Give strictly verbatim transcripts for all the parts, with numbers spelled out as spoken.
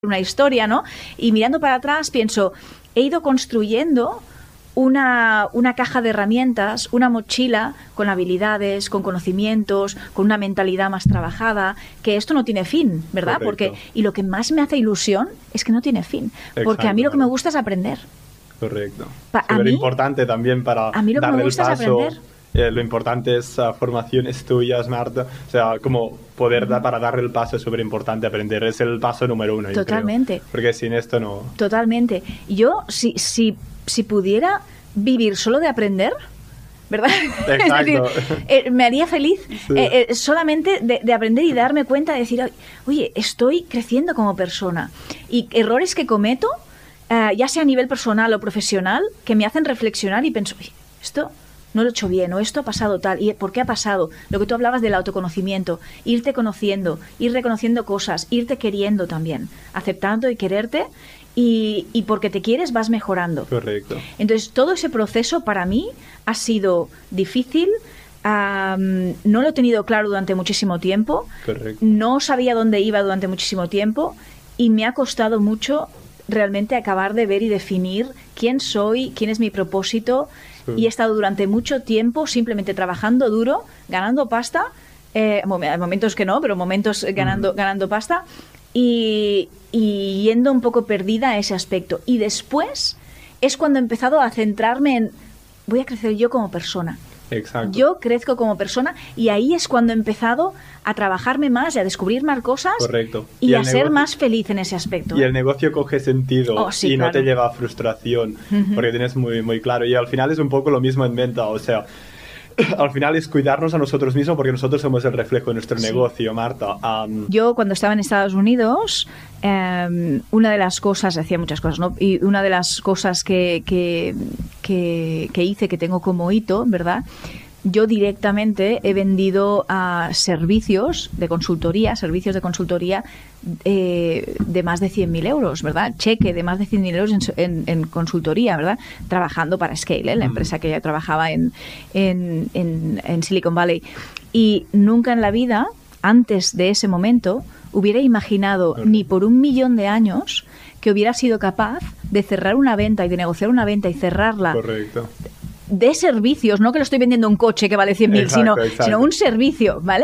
una historia, ¿no? Y mirando para atrás pienso, he ido construyendo una, una caja de herramientas, una mochila con habilidades, con conocimientos, con una mentalidad más trabajada, que esto no tiene fin, ¿verdad? Correcto. Porque, y lo que más me hace ilusión es que no tiene fin, porque Exacto. a mí lo que me gusta es aprender. Correcto. Pa- a Súper mí- importante también para a mí lo que me darle el gusta es paso. aprender. Eh, lo importante es uh, formaciones tuyas, Marta. O sea, como poder dar para darle el paso es súper importante aprender. Es el paso número uno, yo creo. Totalmente. Porque sin esto no... Totalmente. Yo, si, si, si pudiera vivir solo de aprender, ¿verdad? Exacto. Es decir, eh, me haría feliz Sí. eh, eh, solamente de, de aprender y darme cuenta de decir, oye, estoy creciendo como persona. Y errores que cometo, eh, ya sea a nivel personal o profesional, que me hacen reflexionar y pienso, oye, esto no lo he hecho bien, o esto ha pasado tal, y ¿por qué ha pasado? Lo que tú hablabas del autoconocimiento, irte conociendo, ir reconociendo cosas, irte queriendo también, aceptando y quererte, y, y porque te quieres vas mejorando. Correcto. Entonces, todo ese proceso para mí ha sido difícil, am, no lo he tenido claro durante muchísimo tiempo, Correcto. no sabía dónde iba durante muchísimo tiempo, y me ha costado mucho realmente acabar de ver y definir quién soy, quién es mi propósito. Sí. Y he estado durante mucho tiempo simplemente trabajando duro, ganando pasta, eh, mom- hay momentos que no, pero momentos eh, ganando, Mm. ganando pasta, y, y yendo un poco perdida a ese aspecto. Y después es cuando he empezado a centrarme en, voy a crecer yo como persona. Exacto. Yo crezco como persona, y ahí es cuando he empezado a trabajarme más y a descubrir más cosas. Correcto. Y, Y a el ser negocio- más feliz en ese aspecto. Y el negocio coge sentido Oh, sí, y no claro. te lleva a frustración, Ujú. porque tienes muy, muy claro. Y al final es un poco lo mismo en venta, o sea, al final es cuidarnos a nosotros mismos porque nosotros somos el reflejo de nuestro Sí. negocio, Marta. Am, Yo cuando estaba en Estados Unidos, eh, una de las cosas, hacía muchas cosas, ¿no? Y una de las cosas que, que, que, que hice, que tengo como hito, ¿verdad? Yo directamente he vendido a servicios de consultoría, servicios de consultoría eh, de más de cien mil euros, ¿verdad? Cheque de más de cien mil euros en, en, en consultoría, ¿verdad? Trabajando para Scale, ¿eh? La empresa que ya trabajaba en, en, en, en Silicon Valley. Y nunca en la vida, antes de ese momento, hubiera imaginado ni por un millón de años que hubiera sido capaz de cerrar una venta y de negociar una venta y cerrarla correcto. de servicios, no que lo estoy vendiendo un coche que vale cien mil, Exacto, sino, exacto. sino un servicio, ¿vale?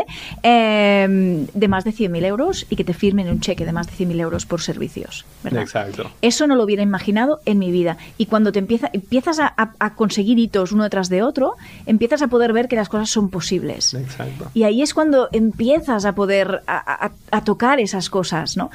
Eh, de más de cien mil euros y que te firmen un cheque de más de cien mil euros por servicios, ¿verdad? Exacto. Eso no lo hubiera imaginado en mi vida. Y cuando te empieza, empiezas a, a- a conseguir hitos uno detrás de otro, empiezas a poder ver que las cosas son posibles. Exacto. Y ahí es cuando empiezas a poder a, a- a tocar esas cosas, ¿no?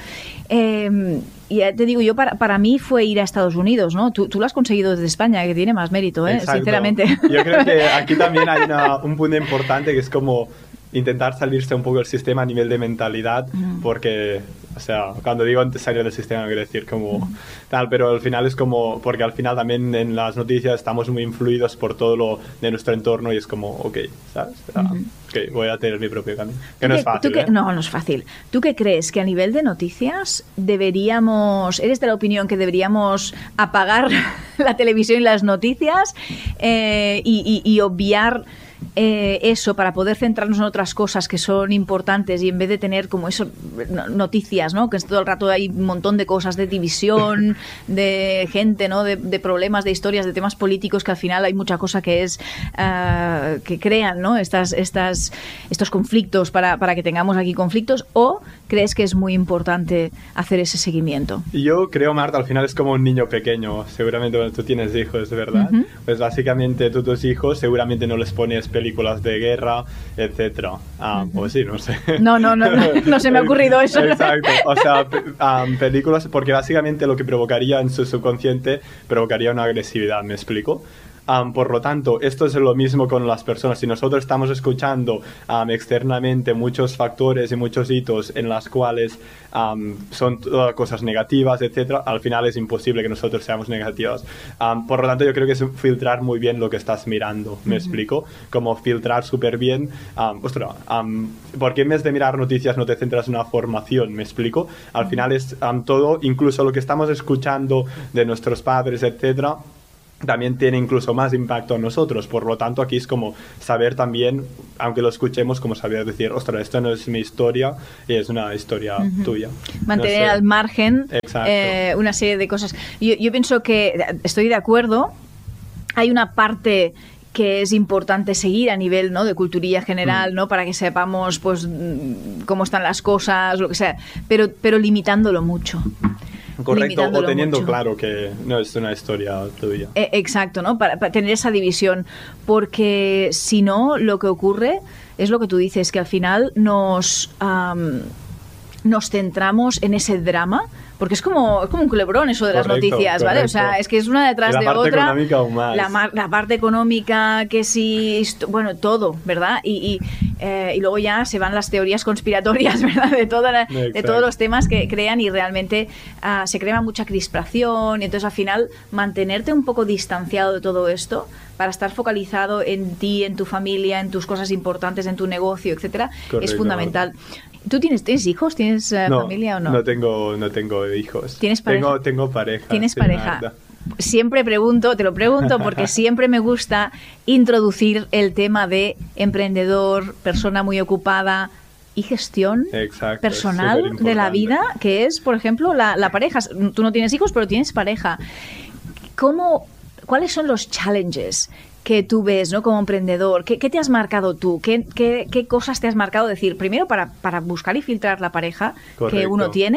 Eh, y ya te digo, yo para, para mí fue ir a Estados Unidos, ¿no? Tú, tú lo has conseguido desde España, que tiene más mérito, ¿eh? Exacto. Sinceramente. Yo creo que aquí también hay una- un punto importante que es como intentar salirse un poco del sistema a nivel de mentalidad, Mm. porque, o sea, cuando digo antes salir del sistema, no quiero decir como tal, pero al final es como, porque al final también en las noticias estamos muy influidos por todo lo de nuestro entorno y es como, ok, ¿sabes? Ah, Ujú. ok, voy a tener mi propio camino. Que ¿Tú no qué- es fácil, tú qué- ¿eh? No, no es fácil. ¿Tú qué crees? ¿Que a nivel de noticias deberíamos, eres de la opinión que deberíamos apagar la televisión y las noticias eh, y, y- y obviar eh, eso para poder centrarnos en otras cosas que son importantes y en vez de tener como eso, no- noticias, ¿no? Que es todo el rato hay un montón de cosas, de división, de gente, ¿no? De, de problemas, de historias, de temas políticos, que al final hay mucha cosa que es ah, que crean, ¿no? Estas, estas, estos conflictos para, para que tengamos aquí conflictos, o crees que es muy importante hacer ese seguimiento? Y yo creo, Marta, al final es como un niño pequeño. Seguramente cuando tú tienes hijos, ¿verdad? Ujú. Pues básicamente tú tus hijos seguramente no les pones películas de guerra, etcétera. Ah, o sí, no sé. No, no, no, no, no se me ha ocurrido eso. Exacto. O sea, pe- um, películas, porque básicamente lo que provocaría en su subconsciente provocaría una agresividad, ¿me explico? Um, por lo tanto, esto es lo mismo con las personas. Si nosotros estamos escuchando um, externamente muchos factores y muchos hitos en las cuales um, son todas cosas negativas, etcétera, al final es imposible que nosotros seamos negativos. Um, por lo tanto, yo creo que es filtrar muy bien lo que estás mirando, ¿me explico? Como filtrar súper bien. Um, ostras, um, porque en vez de mirar noticias no te centras en una formación, ¿me explico? Al final es um, todo, incluso lo que estamos escuchando de nuestros padres, etcétera, también tiene incluso más impacto en nosotros. Por lo tanto, aquí es como saber también, aunque lo escuchemos, como saber decir, ostras, esto no es mi historia, es una historia uh-huh. tuya. Mantener no sé. al margen eh, una serie de cosas. Yo, yo pienso que estoy de acuerdo. Hay una parte que es importante seguir a nivel, ¿no?, de culturilla general, mm. ¿no?, para que sepamos pues cómo están las cosas, lo que sea, pero, pero limitándolo mucho. Correcto, o teniendo mucho. claro que no es una historia tuya. Eh, exacto, ¿no? Para, para tener esa división, porque si no, lo que ocurre es lo que tú dices, que al final nos, um, nos centramos en ese drama, porque es como, es como un culebrón eso de correcto, las noticias, ¿vale? Correcto. O sea, es que es una detrás de otra. La parte económica aún más. La, la parte económica, que sí, bueno, todo, ¿verdad? Y, y, eh, y luego ya se van las teorías conspiratorias, ¿verdad? De, toda la, de todos los temas que crean y realmente uh, se crea mucha crispación y entonces al final mantenerte un poco distanciado de todo esto para estar focalizado en ti, en tu familia, en tus cosas importantes, en tu negocio, etcétera, correcto, es fundamental. ¿Tú tienes, tienes hijos? ¿Tienes uh, no, familia o no? No tengo, no tengo hijos. ¿Tienes pareja? Tengo, tengo pareja. ¿Tienes sí, pareja? Nada. Siempre pregunto, te lo pregunto porque siempre me gusta introducir el tema de emprendedor, persona muy ocupada y gestión Exacto, personal de la vida, que es, por ejemplo, la, la pareja. Tú no tienes hijos, pero tienes pareja. ¿Cómo, ¿Cuáles son los challenges que tú ves, ¿no?, como emprendedor? ¿Qué, qué te has marcado tú? ¿Qué, qué, qué cosas te has marcado? Decir, primero para, para buscar y filtrar la pareja correcto. Que uno tiene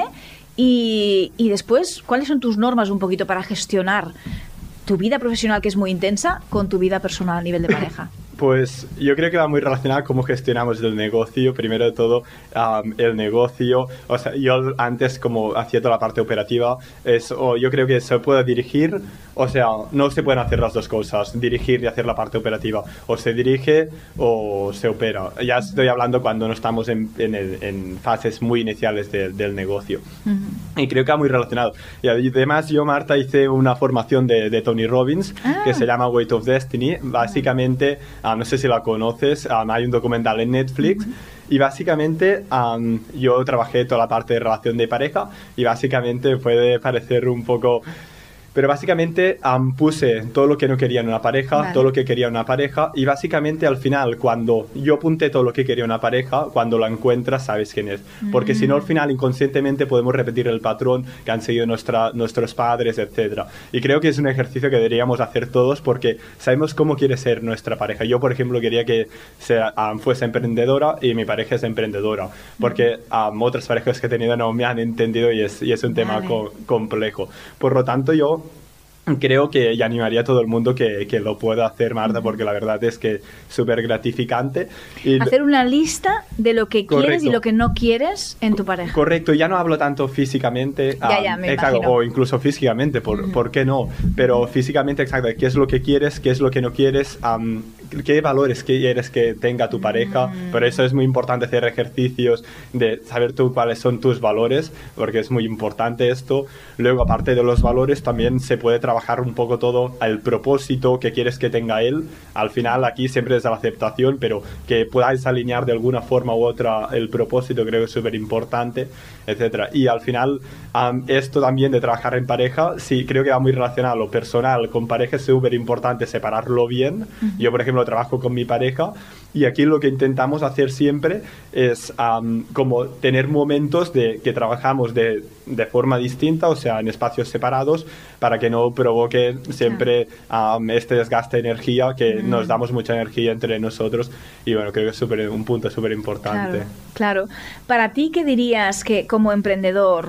y, y después, ¿cuáles son tus normas un poquito para gestionar tu vida profesional, que es muy intensa, con tu vida personal a nivel de pareja? Pues yo creo que va muy relacionado cómo gestionamos el negocio. Primero de todo, um, el negocio. O sea, yo antes, como hacía toda la parte operativa, es, o yo creo que se puede dirigir, o sea, no se pueden hacer las dos cosas, dirigir y hacer la parte operativa. O se dirige o se opera. Ya estoy hablando cuando no estamos en, en, el, en fases muy iniciales de, del negocio. Uh-huh. Y creo que va muy relacionado. Y además yo, Marta, hice una formación de, de Tony Robbins ah. que se llama Weight of Destiny. Básicamente... Um, no sé si la conoces, um, hay un documental en Netflix uh-huh. y básicamente um, yo trabajé toda la parte de relación de pareja y básicamente puede parecer un poco... Pero básicamente um, puse todo lo que no quería en una pareja, vale. todo lo que quería en una pareja y básicamente al final cuando yo apunté todo lo que quería en una pareja, cuando la encuentras sabes quién es. Porque mm. si no al final inconscientemente podemos repetir el patrón que han seguido nuestra, nuestros padres, etcétera. Y creo que es un ejercicio que deberíamos hacer todos porque sabemos cómo quiere ser nuestra pareja. Yo, por ejemplo, quería que sea, um, fuese emprendedora y mi pareja es emprendedora. Porque um, otras parejas que he tenido no me han entendido y es, y es un vale. tema co- complejo. Por lo tanto, yo... creo que y animaría a todo el mundo que, que lo pueda hacer, Marta, porque la verdad es que es súper gratificante. Y hacer una lista de lo que correcto. quieres y lo que no quieres en tu pareja. Correcto, ya no hablo tanto físicamente, ya, ya, me exacto, imagino. o incluso físicamente, por, uh-huh. ¿por qué no? Pero físicamente, exacto, qué es lo que quieres, qué es lo que no quieres, um, qué valores quieres que tenga tu pareja. Uh-huh. Por eso es muy importante hacer ejercicios de saber tú cuáles son tus valores, porque es muy importante esto. Luego, aparte de los valores, también se puede trabajar trabajar un poco todo el propósito que quieres que tenga él. Al final aquí siempre es la aceptación, pero que podáis alinear de alguna forma u otra el propósito creo que es súper importante, etcétera. Y al final um, esto también de trabajar en pareja, sí, creo que va muy relacionado lo personal con pareja, es súper importante separarlo bien. Uh-huh. Yo, por ejemplo, trabajo con mi pareja y aquí lo que intentamos hacer siempre es um, como tener momentos de que trabajamos de, de forma distinta, o sea, en espacios separados, para que no provoque siempre um, este desgaste de energía, que mm. nos damos mucha energía entre nosotros y bueno, creo que es super, un punto súper importante. Claro, claro. Para ti, ¿qué dirías que como emprendedor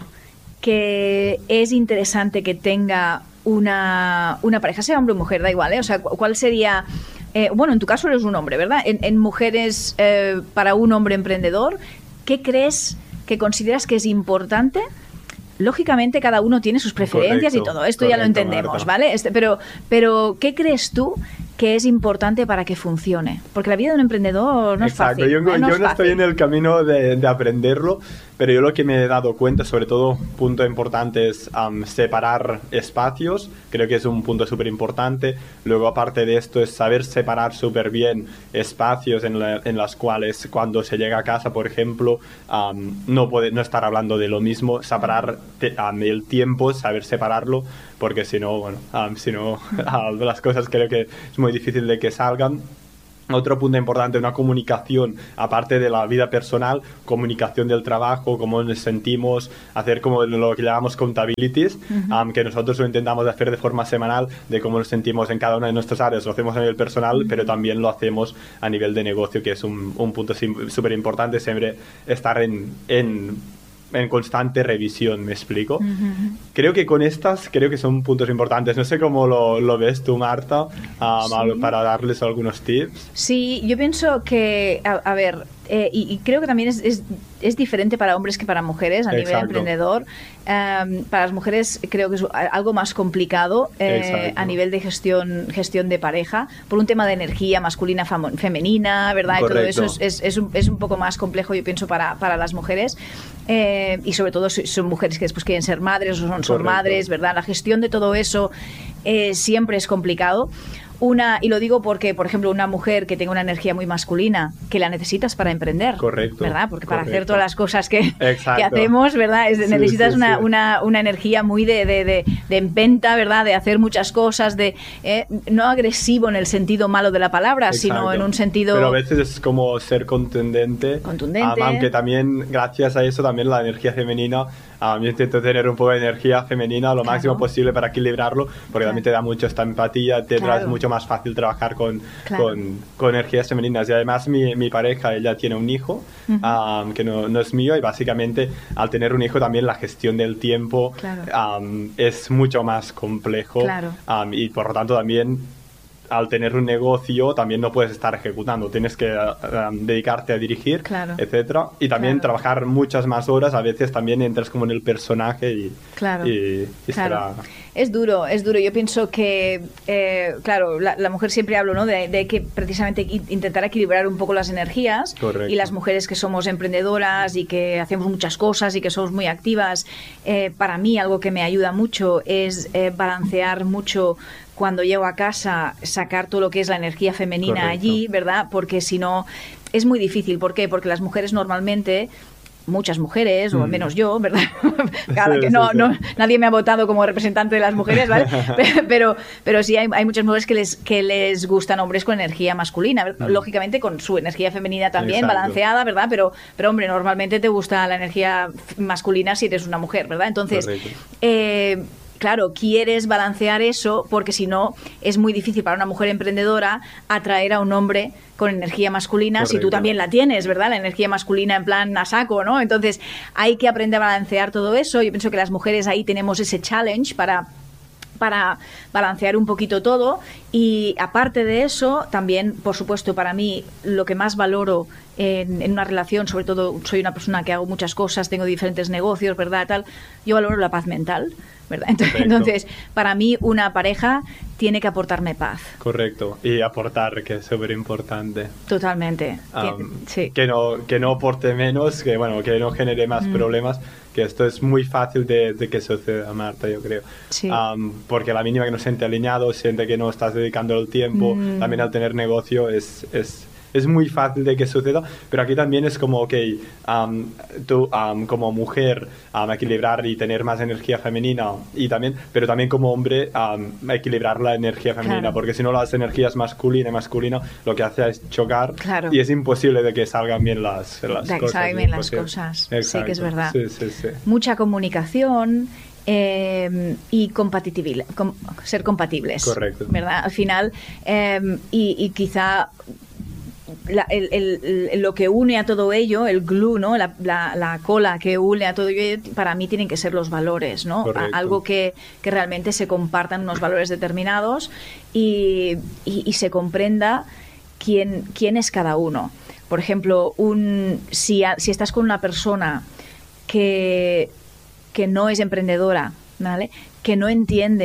que es interesante que tenga una, una pareja, sea hombre o mujer, da igual, ¿eh? O sea, ¿cuál sería...? Eh, bueno, en tu caso eres un hombre, ¿verdad? En, en mujeres, eh, para un hombre emprendedor, ¿qué crees que consideras que es importante? Lógicamente cada uno tiene sus preferencias correcto, y todo esto correcto, ya lo entendemos, Marta. ¿Vale? Este, pero, pero ¿qué crees tú que es importante para que funcione. Porque la vida de un emprendedor no Exacto. es fácil. Yo, ¿eh? No yo es no fácil. estoy en el camino de, de aprenderlo, pero yo lo que me he dado cuenta, sobre todo, punto importante es um, separar espacios. Creo que es un punto súper importante. Luego, aparte de esto, es saber separar súper bien espacios en, la, en las cuales cuando se llega a casa, por ejemplo, um, no, puede, no estar hablando de lo mismo. Separar te, um, el tiempo, saber separarlo, porque si no, bueno, um, si no, uh, las cosas creo que es muy difícil de que salgan. Otro punto importante, una comunicación, aparte de la vida personal, comunicación del trabajo, cómo nos sentimos, hacer como lo que llamamos accountabilities, uh-huh. um, que nosotros lo intentamos hacer de forma semanal, de cómo nos sentimos en cada una de nuestras áreas. Lo hacemos a nivel personal, uh-huh. pero también lo hacemos a nivel de negocio, que es un, un punto súper importante, siempre estar en... en en constante revisión, ¿me explico? Uh-huh. Creo que con estas, creo que son puntos importantes. No sé cómo lo, lo ves tú, Marta, um, sí. para darles algunos tips. Sí, yo pienso que, a, a ver, eh, y, y creo que también es, es, es diferente para hombres que para mujeres a Exacto. nivel emprendedor. Um, para las mujeres creo que es algo más complicado eh, a nivel de gestión gestión de pareja, por un tema de energía masculina, fam- femenina, ¿verdad? Correcto. Y todo eso es, es, es, un, es un poco más complejo, yo pienso, para, para las mujeres. Eh, y sobre todo son mujeres que después quieren ser madres o son, son madres, ¿verdad? La gestión de todo eso eh, siempre es complicado. Una, y lo digo porque, por ejemplo, una mujer que tenga una energía muy masculina, que la necesitas para emprender, correcto, ¿verdad? Porque para correcto. hacer todas las cosas que, que hacemos, ¿verdad? Es, sí, necesitas sí, una, sí. Una, una energía muy de, de, de, de empenta, ¿verdad? De hacer muchas cosas, de eh, no agresivo en el sentido malo de la palabra, Exacto. sino en un sentido... Pero a veces es como ser contundente. Contundente. Um, aunque también, gracias a eso, también la energía femenina... Um, yo intento tener un poco de energía femenina lo claro. máximo posible para equilibrarlo, porque claro. también te da mucho esta empatía, te claro. es mucho más fácil trabajar con, claro. con, con energías femeninas. Y además mi, mi pareja, ella tiene un hijo uh-huh. um, que no, no es mío, y básicamente al tener un hijo también la gestión del tiempo claro. um, es mucho más complejo claro. um, y por lo tanto también al tener un negocio también no puedes estar ejecutando, tienes que uh, um, dedicarte a dirigir, claro. etcétera, y también claro. trabajar muchas más horas. A veces también entras como en el personaje y, claro. y, y claro. será... Es duro, es duro. Yo pienso que, eh, claro, la, la mujer siempre hablo, ¿no? De, de que precisamente intentar equilibrar un poco las energías. Correcto. Y las mujeres que somos emprendedoras y que hacemos muchas cosas y que somos muy activas, eh, para mí algo que me ayuda mucho es eh, balancear mucho cuando llego a casa, sacar todo lo que es la energía femenina Correcto. Allí, ¿verdad? Porque si no, es muy difícil. ¿Por qué? Porque las mujeres normalmente... muchas mujeres, o al menos yo, ¿verdad? Claro, sí, que no, sí, sí. no, nadie me ha votado como representante de las mujeres, ¿vale? Pero, pero sí hay, hay muchas mujeres que les, que les gustan hombres con energía masculina, mm. lógicamente con su energía femenina también, Exacto. balanceada, ¿verdad? Pero, pero, hombre, normalmente te gusta la energía masculina si eres una mujer, ¿verdad? Entonces, eh, claro, quieres balancear eso porque si no es muy difícil para una mujer emprendedora atraer a un hombre con energía masculina. Correcto. Si tú también la tienes, ¿verdad? La energía masculina en plan a saco, ¿no? Entonces hay que aprender a balancear todo eso. Yo pienso que las mujeres ahí tenemos ese challenge para... para balancear un poquito todo. Y aparte de eso, también, por supuesto, para mí lo que más valoro en, en una relación, sobre todo soy una persona que hago muchas cosas, tengo diferentes negocios, ¿verdad? Tal, yo valoro la paz mental, ¿verdad? Entonces, entonces, para mí una pareja tiene que aportarme paz. Correcto, y aportar, que es súper importante. Totalmente. Um, sí. Que no, que no aporte menos, que bueno, que no genere más mm. problemas, que esto es muy fácil de, de que suceda, Marta, yo creo. Sí. Um, porque la mínima que no siente alineado, siente que no estás dedicando el tiempo, mm. también al tener negocio es... es es muy fácil de que suceda, pero aquí también es como, ok, um, tú um, como mujer, um, equilibrar y tener más energía femenina, y también, pero también como hombre, um, equilibrar la energía femenina, claro. porque si no las energías masculina y masculina lo que hace es chocar, claro. y es imposible de que salgan bien las, las de cosas. Que salgan bien las cosas, Exacto. sí que es verdad. Sí, sí, sí. Mucha comunicación... Eh, y compatibil, com, ser compatibles. Correcto. ¿Verdad? Al final, eh, y, y quizá la, el, el, el, lo que une a todo ello, el glue, ¿no? La, la, la cola que une a todo ello, para mí tienen que ser los valores, ¿no? A, algo que, que realmente se compartan unos valores determinados y, y, y se comprenda quién, quién es cada uno. Por ejemplo, un, si, a, si estás con una persona que... que no es emprendedora, ¿vale? Que no entiende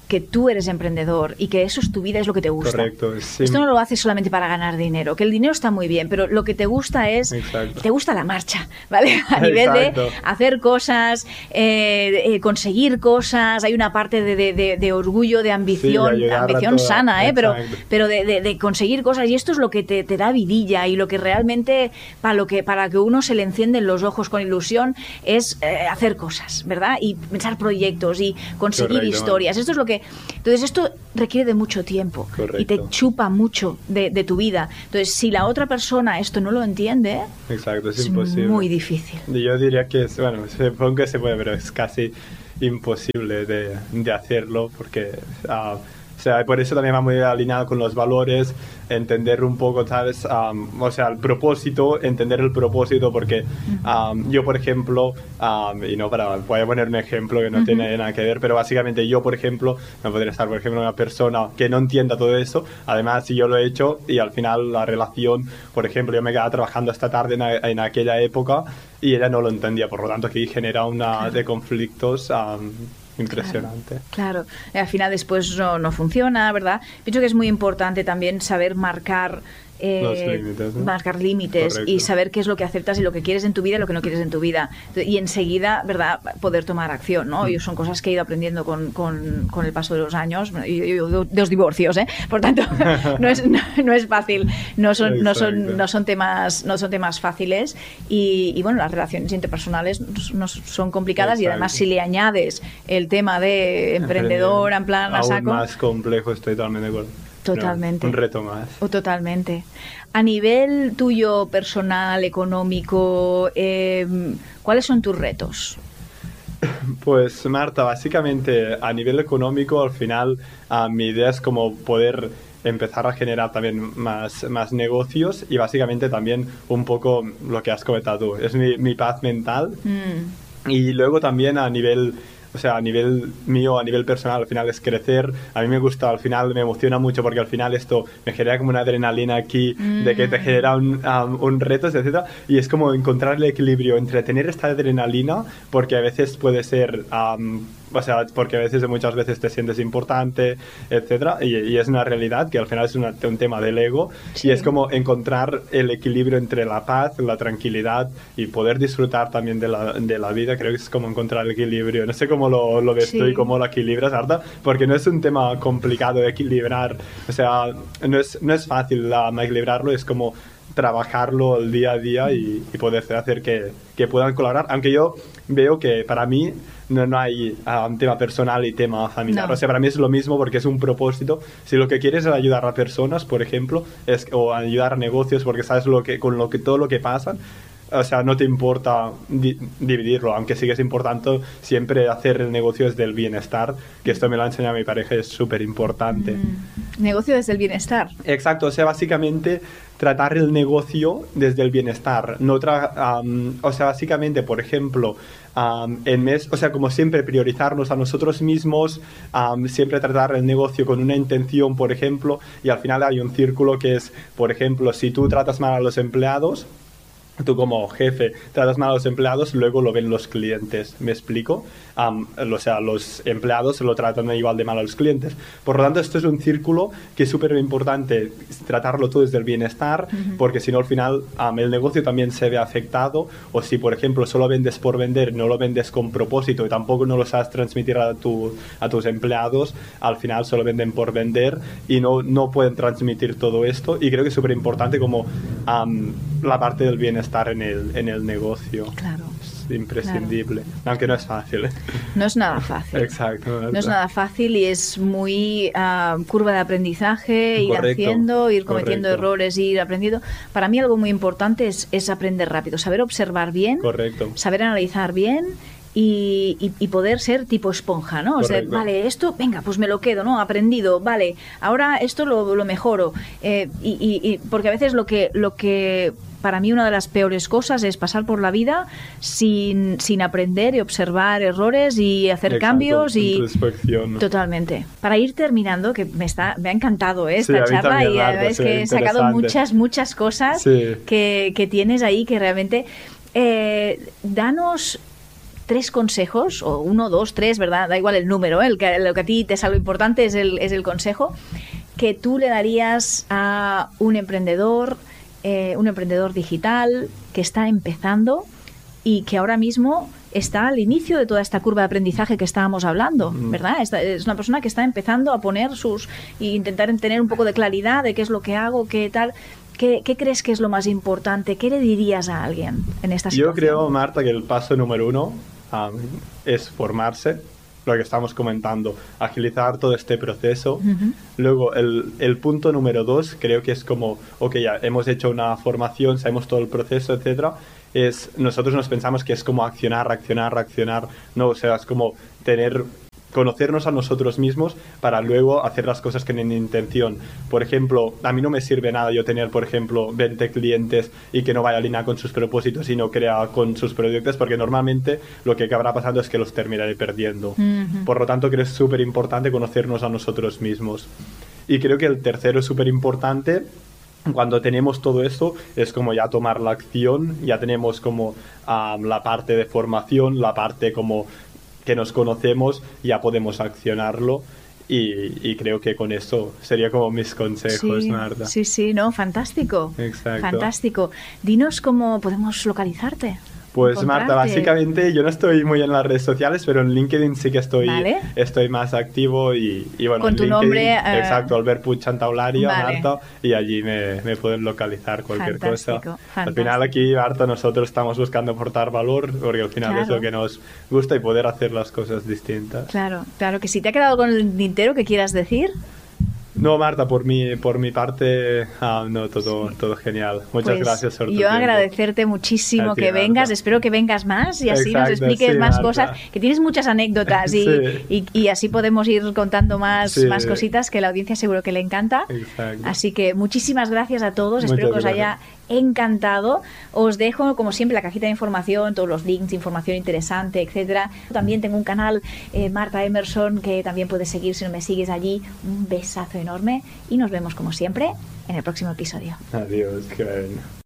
que tú eres emprendedor y que eso es tu vida, es lo que te gusta. Correcto. Sí. Esto no lo haces solamente para ganar dinero, que el dinero está muy bien, pero lo que te gusta es, Exacto. te gusta la marcha, ¿vale? A nivel Exacto. de hacer cosas, eh, eh, conseguir cosas, hay una parte de, de, de, de orgullo, de ambición, sí, de ambición sana, ¿eh? Pero, Exacto. pero de, de, de conseguir cosas, y esto es lo que te, te da vidilla y lo que realmente, para, lo que, para que uno se le encienden los ojos con ilusión, es eh, hacer cosas, ¿verdad? Y pensar proyectos y conseguir Correcto, historias. Man. Esto es lo que... Entonces, esto requiere de mucho tiempo. Correcto. Y te chupa mucho de, de tu vida. Entonces, si la otra persona esto no lo entiende, Exacto, es, es imposible. muy difícil. Yo diría que, es, bueno, supongo que se puede, pero es casi imposible de, de hacerlo porque... Uh, o sea, por eso también va muy alineado con los valores, entender un poco, ¿sabes? Um, o sea, el propósito, entender el propósito, porque um, yo, por ejemplo, um, y no para, voy a poner un ejemplo que no uh-huh. tiene nada que ver, pero básicamente yo, por ejemplo, no podría estar, por ejemplo, una persona que no entienda todo eso, además si yo lo he hecho y al final la relación, por ejemplo, yo me quedaba trabajando esta tarde en, en aquella época y ella no lo entendía, por lo tanto aquí genera una de conflictos um, impresionante. Claro, claro. Al final después no, no funciona, ¿verdad? Pienso que es muy importante también saber marcar eh, los límites, ¿no? marcar límites Correcto. Y saber qué es lo que aceptas y lo que quieres en tu vida y lo que no quieres en tu vida. Y enseguida, ¿verdad?, poder tomar acción, ¿no? Mm. Y son cosas que he ido aprendiendo con, con, con el paso de los años, y, y, y dos divorcios, ¿eh? Por tanto, no es, no, no es fácil, no son, no son, no son temas, no son temas fáciles y, y bueno, las relaciones interpersonales no son complicadas. Exacto. Y además si le añades el tema de emprendedor, en plan a saco, aún más complejo, estoy totalmente de acuerdo. Totalmente. No, un reto más. O totalmente. A nivel tuyo personal, económico, eh, ¿cuáles son tus retos? Pues Marta, básicamente a nivel económico, al final uh, mi idea es como poder empezar a generar también más, más negocios y básicamente también un poco lo que has comentado tú, es mi, mi paz mental. Mm. Y luego también a nivel... O sea, a nivel mío, a nivel personal, al final es crecer. A mí me gusta, al final me emociona mucho porque al final esto me genera como una adrenalina aquí mm. de que te genera un, um, un reto, etcétera. Y es como encontrar el equilibrio entre tener esta adrenalina, porque a veces puede ser... Um, o sea, porque a veces, muchas veces te sientes importante, etcétera, y, y es una realidad que al final es una, un tema del ego, sí. Y es como encontrar el equilibrio entre la paz, la tranquilidad y poder disfrutar también de la, de la vida. Creo que es como encontrar el equilibrio. No sé cómo lo, lo ves sí. tú y cómo lo equilibras, Arta, porque no es un tema complicado de equilibrar, o sea, no es, no es fácil um, equilibrarlo, es como trabajarlo el día a día y, y poder hacer que, que puedan colaborar, aunque yo veo que para mí no, no hay uh, un tema personal y tema familiar, no. O sea, para mí es lo mismo porque es un propósito. Si lo que quieres es ayudar a personas, por ejemplo, es, o ayudar a negocios porque sabes lo que, con lo que, todo lo que pasa, o sea, no te importa di dividirlo, aunque sí que es importante siempre hacer el negocio desde el bienestar, que esto me lo ha enseñado mi pareja, es súper importante. Mm. Negocio desde el bienestar. Exacto, o sea, básicamente tratar el negocio desde el bienestar. No tra um, o sea, básicamente, por ejemplo, um, en mes, o sea, como siempre priorizarnos a nosotros mismos, um, siempre tratar el negocio con una intención, por ejemplo, y al final hay un círculo que es, por ejemplo, si tú tratas mal a los empleados, tú como jefe tratas mal a los empleados, luego lo ven los clientes, ¿me explico? Um, o sea, los empleados lo tratan igual de mal a los clientes. Por lo tanto, esto es un círculo que es súper importante tratarlo todo desde el bienestar, uh-huh. porque si no, al final um, el negocio también se ve afectado, o si, por ejemplo, solo vendes por vender, no lo vendes con propósito y tampoco no lo sabes transmitir a, tu, a tus empleados, al final solo venden por vender y no, no pueden transmitir todo esto, y creo que es súper importante como um, la parte del bienestar estar en el, en el negocio. Claro. Es imprescindible. Claro. Aunque no es fácil. ¿eh? No es nada fácil. Exacto. No es nada fácil y es muy uh, curva de aprendizaje, ir Correcto. haciendo, ir cometiendo Correcto. errores, ir aprendiendo. Para mí algo muy importante es, es aprender rápido, saber observar bien, Correcto. saber analizar bien. Y, y, y poder ser tipo esponja, ¿no? O sea, vale, esto, venga, pues me lo quedo, ¿no? Aprendido, vale, ahora esto lo, lo mejoro. Eh, y, y, y porque a veces lo que, lo que para mí una de las peores cosas es pasar por la vida sin, sin aprender y observar errores y hacer Exacto, cambios y totalmente. Para ir terminando, que me está me ha encantado ¿eh? esta sí, charla y Marta, es sí, que he sacado muchas muchas cosas sí. que, que tienes ahí que realmente eh, danos tres consejos, o uno, dos, tres, ¿verdad? Da igual el número, ¿eh? el que, lo que a ti te sale, lo importante es el, es el consejo que tú le darías a un emprendedor, eh, un emprendedor digital que está empezando y que ahora mismo está al inicio de toda esta curva de aprendizaje que estábamos hablando, ¿verdad? Esta, es una persona que está empezando a poner sus... e intentar tener un poco de claridad de qué es lo que hago, qué tal... ¿Qué, ¿Qué crees que es lo más importante? ¿Qué le dirías a alguien en esta situación? Yo creo, Marta, que el paso número uno um, es formarse, lo que estamos comentando, agilizar todo este proceso. Uh-huh. Luego, el, el punto número dos, creo que es como, ok, ya hemos hecho una formación, sabemos todo el proceso, etcétera. Es, nosotros nos pensamos que es como accionar, reaccionar, reaccionar, no, o sea, es como tener... conocernos a nosotros mismos para luego hacer las cosas que tienen intención. Por ejemplo, a mí no me sirve nada yo tener, por ejemplo, veinte clientes y que no vaya alineado con sus propósitos y no crea con sus proyectos, porque normalmente lo que acabará pasando es que los terminaré perdiendo. Uh-huh. Por lo tanto, creo que es súper importante conocernos a nosotros mismos. Y creo que el tercero es súper importante. Cuando tenemos todo esto, es como ya tomar la acción, ya tenemos como um, la parte de formación, la parte como que nos conocemos, ya podemos accionarlo y, y creo que con eso sería como mis consejos, sí, Marta. Sí, sí, no, fantástico. Exacto. Fantástico. Dinos cómo podemos localizarte. Pues Marta, básicamente yo no estoy muy en las redes sociales, pero en LinkedIn sí que estoy, vale. estoy más activo y, y bueno, con en tu LinkedIn, nombre. Uh... Exacto, Albert Puig Santaolaria, vale. Marta, y allí me, me pueden localizar cualquier fantástico, cosa. Fantástico. Al final aquí, Marta, nosotros estamos buscando aportar valor, porque al final claro. es lo que nos gusta y poder hacer las cosas distintas. Claro, claro que sí. ¿Te ha quedado con el tintero que quieras decir? No, Marta, por mi, por mi parte, ah, no, todo, sí. todo genial. Muchas pues gracias por tu yo tiempo. agradecerte muchísimo ti, que vengas. Marta. Espero que vengas más y así Exacto, nos expliques sí, más Marta. cosas, que tienes muchas anécdotas y, sí. y, y así podemos ir contando más, sí. más cositas que la audiencia seguro que le encanta. Exacto. Así que muchísimas gracias a todos. Muchas Espero que os gracias. haya encantado. Os dejo, como siempre, la cajita de información, todos los links, información interesante, etcétera. También tengo un canal, eh, Marta Emerson, que también puedes seguir si no me sigues allí. Un besazo enorme y nos vemos, como siempre, en el próximo episodio. Adiós, qué bueno.